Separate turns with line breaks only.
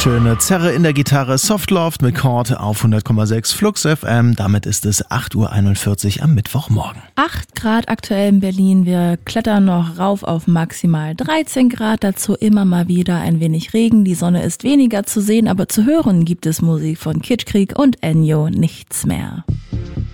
Schöne Zerre in der Gitarre, Softloft mit Chord auf 100,6 Flux FM. Damit ist es 8:41 Uhr am Mittwochmorgen.
8 Grad aktuell in Berlin. Wir klettern noch rauf auf maximal 13 Grad. Dazu immer mal wieder ein wenig Regen. Die Sonne ist weniger zu sehen, aber zu hören gibt es Musik von Kitschkrieg und Ennio, Nichts mehr.